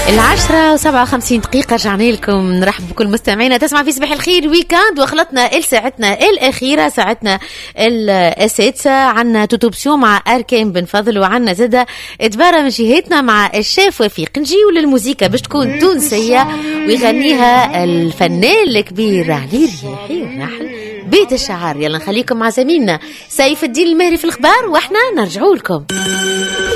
10:57 رجعنا لكم. نرحب بكل مستمعينا تسمع في صباح الخير ويكاند، واخلطنا ساعتنا الأخيرة، ساعتنا السادسة. عنا توتوبسيون مع أركان بن فضل، وعنا زادة إدبارة من جهتنا مع الشيف وفيق. نجيو للموسيقى باش تكون تونسية ويغنيها الفنان الكبير علي رياحي الراحل بيت الشعر. يلا نخليكم مع زميلنا سيف الدين المهري في الأخبار، واحنا نرجعوا لكم.